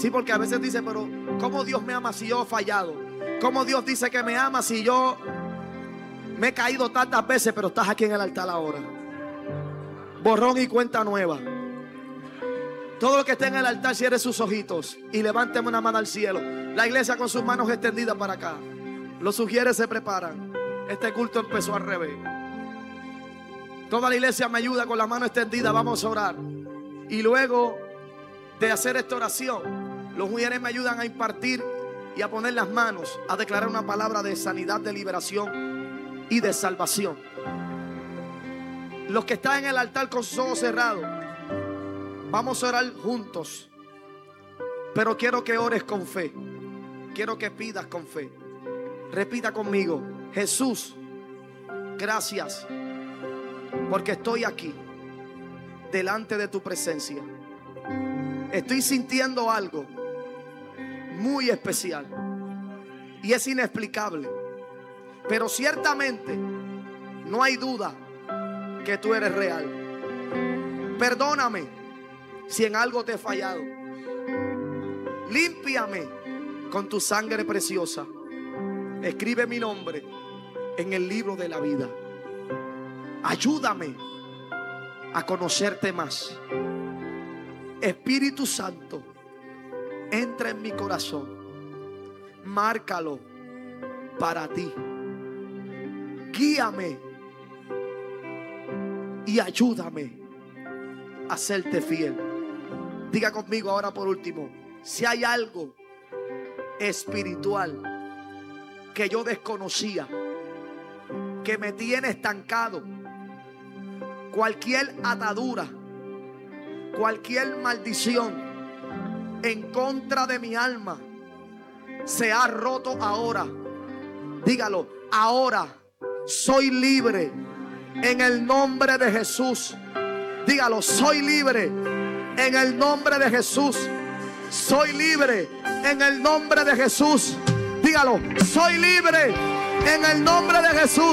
Sí, porque a veces dice, pero ¿cómo Dios me ama si yo he fallado? ¿Cómo Dios dice que me ama si yo me he caído tantas veces? Pero estás aquí en el altar ahora. Borrón y cuenta nueva. Todo el que esté en el altar cierre sus ojitos y levánteme una mano al cielo. La iglesia con sus manos extendidas para acá. Los sugieres se preparan. Este culto empezó al revés. Toda la iglesia me ayuda con la mano extendida. Vamos a orar. Y luego de hacer esta oración, los mujeres me ayudan a impartir y a poner las manos, a declarar una palabra de sanidad, de liberación y de salvación. Los que están en el altar con sus ojos cerrados, vamos a orar juntos. Pero quiero que ores con fe. Quiero que pidas con fe. Repita conmigo: Jesús, gracias, porque estoy aquí delante de tu presencia. Estoy sintiendo algo muy especial y es inexplicable, pero ciertamente no hay duda que tú eres real. Perdóname si en algo te he fallado. Límpiame con tu sangre preciosa. Escribe mi nombre en el libro de la vida. Ayúdame a conocerte más. Espíritu Santo, entra en mi corazón. Márcalo para ti. Guíame y ayúdame a serte fiel. Diga conmigo ahora por último: si hay algo espiritual que yo desconocía, que me tiene estancado, cualquier atadura, cualquier maldición en contra de mi alma, se ha roto ahora. Dígalo: ahora soy libre en el nombre de Jesús. Dígalo: soy libre en el nombre de Jesús. Soy libre en el nombre de Jesús. Dígalo: soy libre en el nombre de Jesús.